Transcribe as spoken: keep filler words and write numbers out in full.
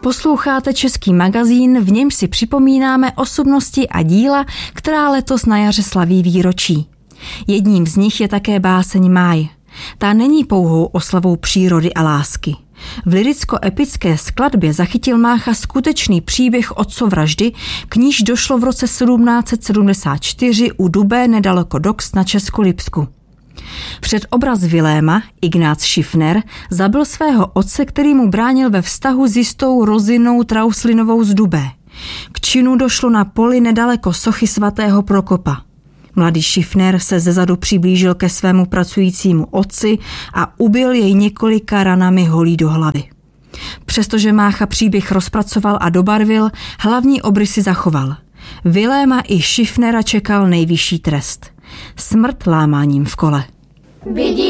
Posloucháte Český magazín, v němž si připomínáme osobnosti a díla, která letos na jaře slaví výročí. Jedním z nich je také báseň Máj. Ta není pouhou oslavou přírody a lásky. V lyricko-epické skladbě zachytil Mácha skutečný příběh otcovraždy, k níž došlo v roce sedmnáct set sedmdesát čtyři u Dubé nedaleko Dox na Českolipsku. Před obraz Viléma Ignác Schiffner zabil svého otce, který mu bránil ve vztahu s jistou Rozinou Trauslinovou z Dubé. K činu došlo na poli nedaleko sochy svatého Prokopa. Mladý Schiffner se zezadu přiblížil ke svému pracujícímu otci a ubil jej několika ranami holí do hlavy. Přestože Mácha příběh rozpracoval a dobarvil, hlavní obrysy zachoval. Viléma i Schiffnera čekal nejvyšší trest. Smrt lámáním v kole. Vidí